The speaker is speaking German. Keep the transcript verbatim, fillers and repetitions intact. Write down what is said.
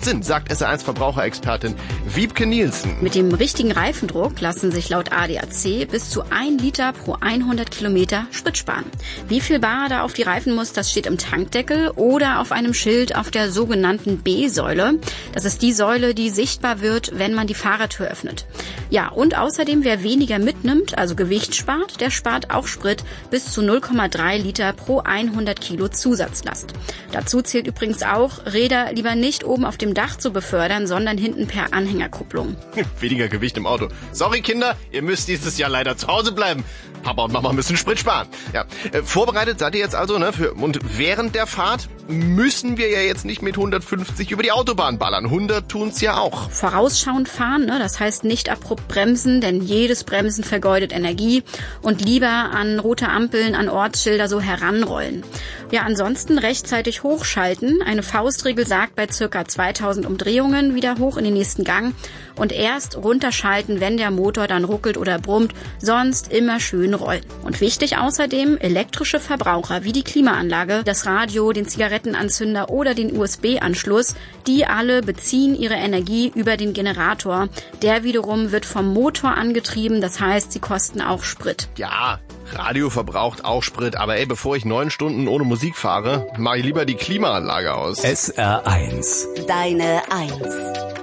Sinn, sagt S R eins Verbraucherexpertin Wiebke Nielsen. Mit dem richtigen Reifendruck lassen sich laut A D A C bis zu ein Liter pro hundert Kilometer Sprit sparen. Wie viel Bar da auf die Reifen muss, das steht im Tankdeckel oder auf einem Schild auf der sogenannten B-Säule. Das ist die Säule, die sichtbar wird, wenn man die Fahrertür öffnet. Ja, und außerdem, wer weniger mitnimmt, also Gewicht spart, der spart auch Sprit bis zu null Komma drei Liter pro hundert Kilo Zusatzlast. Dazu zählt übrigens auch, Räder lieber nicht oben auf dem Dach zu befördern, sondern hinten per Anhängerkupplung. Weniger Gewicht im Auto. Sorry Kinder, ihr müsst dieses Jahr leider zu Hause bleiben. Papa und Mama müssen Sprit sparen. Ja, äh, vorbereitet seid ihr jetzt also, ne? Für, und während der Fahrt müssen wir ja jetzt nicht mit hundertfünfzig über die Autobahn ballern. hundert tun's ja auch. Vorausschauend fahren, ne? Das heißt nicht abrupt bremsen, denn jedes Bremsen vergeudet Energie, und lieber an rote Ampeln, an Ortsschilder so heranrollen. Ja, ansonsten rechtzeitig hochschalten. Eine Faustregel sagt bei circa zweitausend Umdrehungen wieder hoch in den nächsten Gang und erst runterschalten, wenn der Motor dann ruckelt oder brummt, sonst immer schön rollen. Und wichtig außerdem, elektrische Verbraucher wie die Klimaanlage, das Radio, den Zigarettenanzünder oder den U S B-Anschluss, die alle beziehen ihre Energie über den Generator. Der wiederum wird vom Motor angetrieben, das heißt, sie kosten auch Sprit. Ja, Radio verbraucht auch Sprit, aber ey, bevor ich neun Stunden ohne Musik fahre, mache ich lieber die Klimaanlage aus. S R eins. Deine Eins.